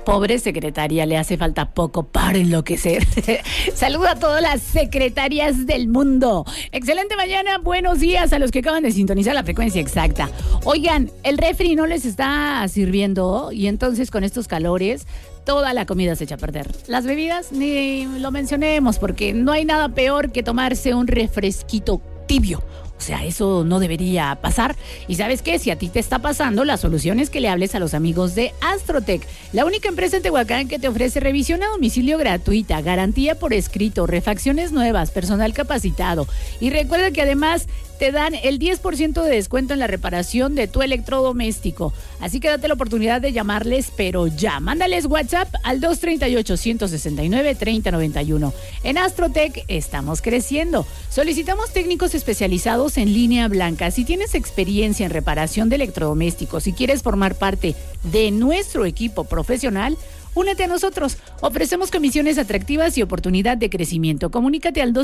Pobre secretaria, le hace falta poco para enloquecer. Saluda a todas las secretarias del mundo. Excelente mañana, buenos días a los que acaban de sintonizar la frecuencia exacta. Oigan, el refri no les está sirviendo y entonces con estos calores toda la comida se echa a perder. Las bebidas ni lo mencionemos porque no hay nada peor que tomarse un refresquito tibio. O sea, eso no debería pasar. Y ¿sabes qué? Si a ti te está pasando, la solución es que le hables a los amigos de Astrotech, la única empresa en Tehuacán que te ofrece revisión a domicilio gratuita, garantía por escrito, refacciones nuevas, personal capacitado. Y recuerda que además te dan el 10% de descuento en la reparación de tu electrodoméstico. Así que date la oportunidad de llamarles, pero ya. Mándales WhatsApp al 238-169-3091. En Astrotech estamos creciendo. Solicitamos técnicos especializados en línea blanca. Si tienes experiencia en reparación de electrodomésticos y quieres formar parte de nuestro equipo profesional, únete a nosotros. Ofrecemos comisiones atractivas y oportunidad de crecimiento. Comunícate al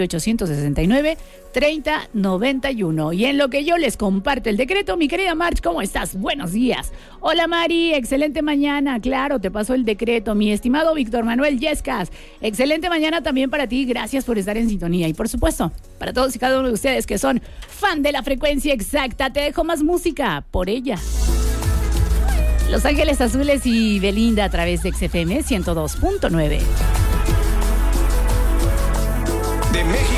238-169-3091. Y en lo que yo les comparto el decreto, mi querida March, ¿cómo estás? Buenos días. Hola Mari, excelente mañana. Claro, te pasó el decreto. Mi estimado Víctor Manuel Yescas, excelente mañana también para ti. Gracias por estar en sintonía. Y por supuesto, para todos y cada uno de ustedes que son fan de la frecuencia exacta, te dejo más música por ella. Los Ángeles Azules y Belinda a través de XFM 102.9. De México